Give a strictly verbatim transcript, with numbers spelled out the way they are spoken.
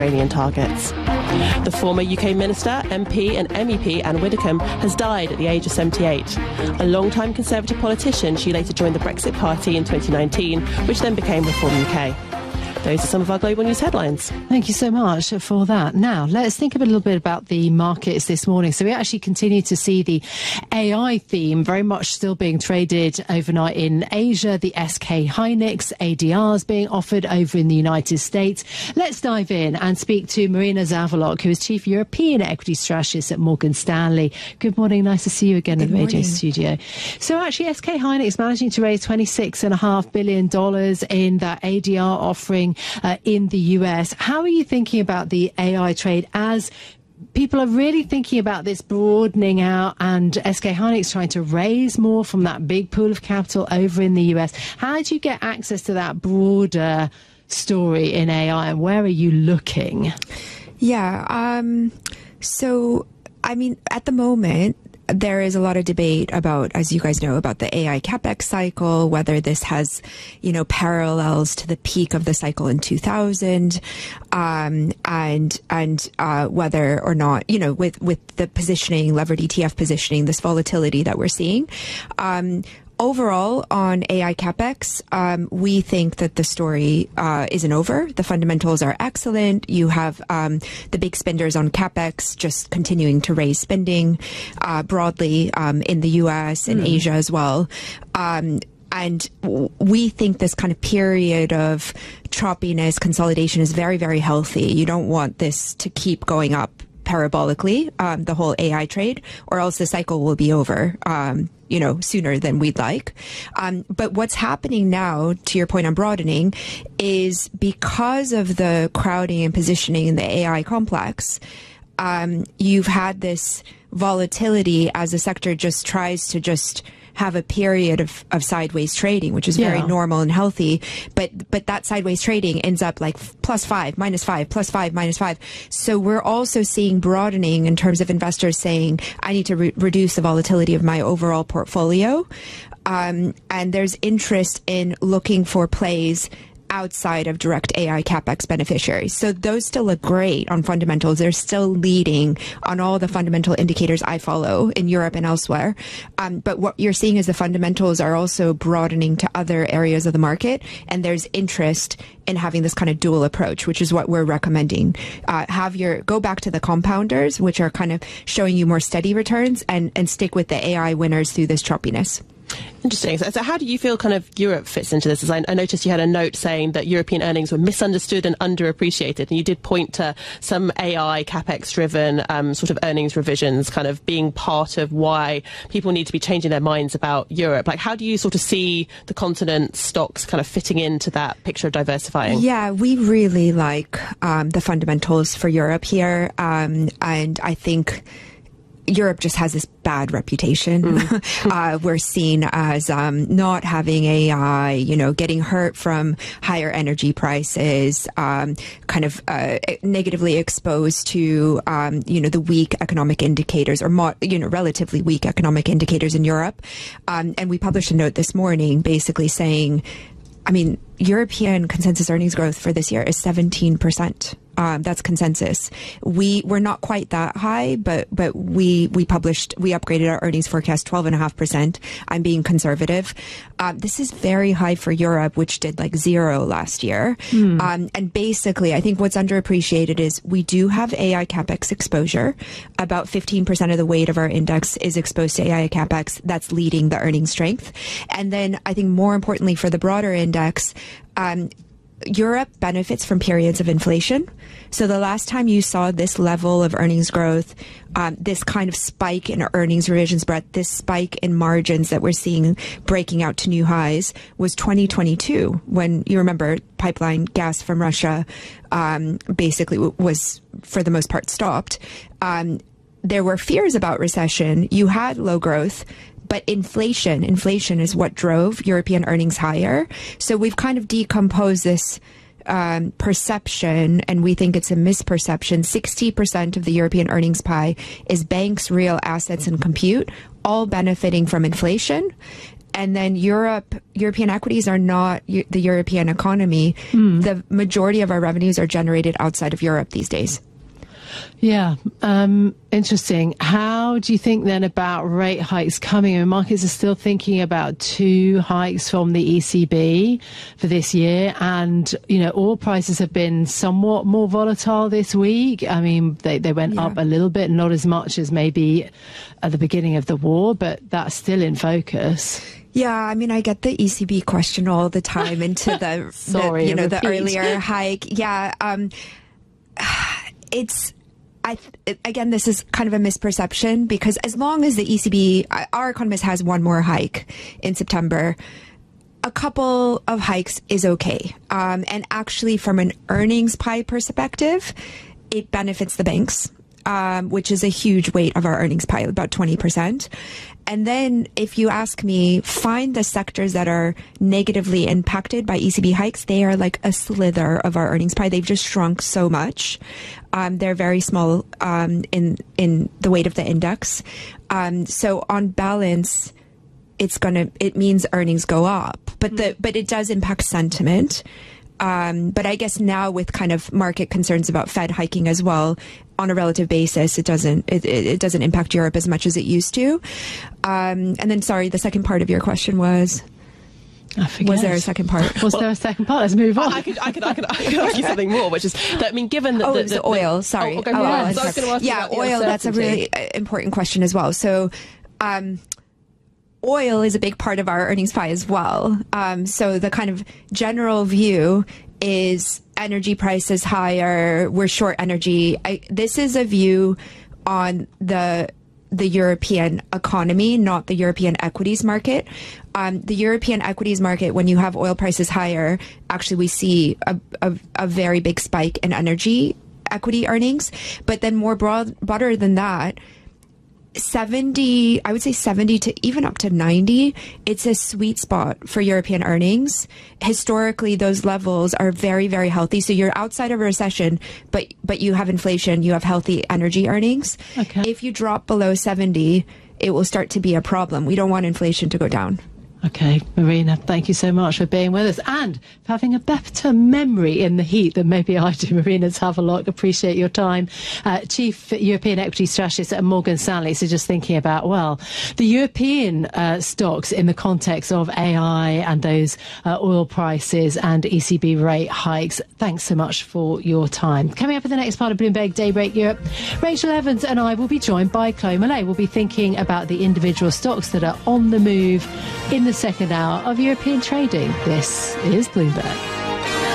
Iranian targets. The former U K minister, M P and M E P Anne Widdecombe has died at the age of seventy-eight. A long-time Conservative politician, she later joined the Brexit Party in twenty nineteen, which then became Reform U K. Those are some of our global news headlines. Thank you so much for that. Now, let's think a little bit about the markets this morning. So we actually continue to see the A I theme very much still being traded overnight in Asia. The S K Hynix A D Rs being offered over in the United States. Let's dive in and speak to Marina Zavolock, who is Chief European Equity Strategist at Morgan Stanley. Good morning. Nice to see you again in the radio studio. So actually, S K Hynix managing to raise twenty-six point five billion dollars in that A D R offering Uh, in the U S. How are you thinking about the A I trade as people are really thinking about this broadening out and S K Hynix trying to raise more from that big pool of capital over in the U S? How do you get access to that broader story in A I, and where are you looking? Yeah, um, so, I mean, at the moment, there is a lot of debate about, as you guys know, about the A I CapEx cycle, whether this has, you know, parallels to the peak of the cycle in two thousand, um, and and uh, whether or not, you know, with with the positioning, levered E T F positioning, this volatility that we're seeing. Um, Overall, on A I CapEx, um, we think that the story uh, isn't over. The fundamentals are excellent. You have um, the big spenders on CapEx just continuing to raise spending uh, broadly um, in the U S and mm. Asia as well. Um, And we think this kind of period of choppiness, consolidation is very, very healthy. You don't want this to keep going up parabolically, um, the whole A I trade, or else the cycle will be over, um, you know, sooner than we'd like. Um, but what's happening now, to your point on broadening, is because of the crowding and positioning in the A I complex, um, you've had this volatility as the sector just tries to just have a period of, of sideways trading, which is very yeah. normal and healthy. But but that sideways trading ends up like plus five, minus five, plus five, minus five. So we're also seeing broadening in terms of investors saying, I need to re reduce the volatility of my overall portfolio. Um, and there's interest in looking for plays outside of direct A I CapEx beneficiaries. So those still look great on fundamentals. They're still leading on all the fundamental indicators I follow in Europe and elsewhere. Um, but what you're seeing is the fundamentals are also broadening to other areas of the market. And there's interest in having this kind of dual approach, which is what we're recommending. Uh, have your, go back to the compounders, which are kind of showing you more steady returns, and, and stick with the A I winners through this choppiness. Interesting. So, so how do you feel kind of Europe fits into this? As I, I noticed you had a note saying that European earnings were misunderstood and underappreciated, and you did point to some A I CapEx-driven um, sort of earnings revisions kind of being part of why people need to be changing their minds about Europe. Like, how do you sort of see the continent stocks kind of fitting into that picture of diversifying? Yeah, we really like um, the fundamentals for Europe here, um, and I think Europe just has this bad reputation. Mm. uh, we're seen as um, not having A I, you know, getting hurt from higher energy prices, um, kind of uh, negatively exposed to, um, you know, the weak economic indicators, or, more, you know, relatively weak economic indicators in Europe. Um, and we published a note this morning basically saying, I mean, European consensus earnings growth for this year is seventeen percent. Um, that's consensus. We we're not quite that high, but but we we published we upgraded our earnings forecast twelve and a half percent. I'm being conservative. Um, this is very high for Europe, which did like zero last year. Mm. Um, and basically, I think what's underappreciated is we do have A I CapEx exposure. About fifteen percent of the weight of our index is exposed to A I CapEx. That's leading the earnings strength. And then I think more importantly for the broader index, um, Europe benefits from periods of inflation. So the last time you saw this level of earnings growth, um, this kind of spike in earnings revisions, Brett, this spike in margins that we're seeing breaking out to new highs was twenty twenty-two, when, you remember, pipeline gas from Russia um, basically was, for the most part, stopped. Um, there were fears about recession. You had low growth. But inflation, inflation is what drove European earnings higher. So we've kind of decomposed this um, perception, and we think it's a misperception. sixty percent of the European earnings pie is banks, real assets, and compute, all benefiting from inflation. And then Europe, European equities are not the European economy. Mm. The majority of our revenues are generated outside of Europe these days. Yeah, um, interesting. How do you think then about rate hikes coming? I mean, markets are still thinking about two hikes from the E C B for this year. And, you know, oil prices have been somewhat more volatile this week. I mean, they, they went yeah. up a little bit, not as much as maybe at the beginning of the war, but that's still in focus. Yeah, I mean, I get the E C B question all the time into the, Sorry, the you know, repeat. the earlier hike. Yeah, um, it's... I th- again, this is kind of a misperception, because as long as the E C B, our economist has one more hike in September, a couple of hikes is okay. Um, and actually, from an earnings pie perspective, it benefits the banks, um, which is a huge weight of our earnings pie, about twenty percent. And then if you ask me, find the sectors that are negatively impacted by E C B hikes. They are like a slither of our earnings pie. They've just shrunk so much. Um, they're very small um, in in the weight of the index. Um, so on balance, it's gonna it means earnings go up, but the but it does impact sentiment. Um, but I guess now with kind of market concerns about Fed hiking as well, on a relative basis, it doesn't it, it doesn't impact Europe as much as it used to. Um, and then, sorry, the second part of your question was. I forget. Was there a second part? Was well, there a second part? Let's move on. I could, I could, I could, I could ask you something more, which is that, I mean, given that oh, the, it was the, oil. the, Sorry, oh, okay, oh, yeah, oil. so I was going to ask yeah, you about oil. the That's a really important question as well. So, um, oil is a big part of our earnings pie as well. Um, so the kind of general view is energy prices higher. We're short energy. I, this is a view on the the European economy, not the European equities market. Um, the European equities market, when you have oil prices higher, actually we see a, a, a very big spike in energy equity earnings. But then more broad, broader than that, seventy, I would say seventy to even up to ninety, it's a sweet spot for European earnings. Historically, those levels are very, very healthy. So you're outside of a recession, but but you have inflation, you have healthy energy earnings. Okay. If you drop below seventy, it will start to be a problem. We don't want inflation to go down. Okay, Marina, thank you so much for being with us and for having a better memory in the heat than maybe I do. Marina Havelock, appreciate your time. Uh, Chief European Equity Strategist at Morgan Stanley. So just thinking about, well, the European uh, stocks in the context of A I and those uh, oil prices and E C B rate hikes. Thanks so much for your time. Coming up in the next part of Bloomberg Daybreak Europe, Rachel Evans and I will be joined by Chloe Millay. We'll be thinking about the individual stocks that are on the move in the second hour of European trading. This is Bloomberg.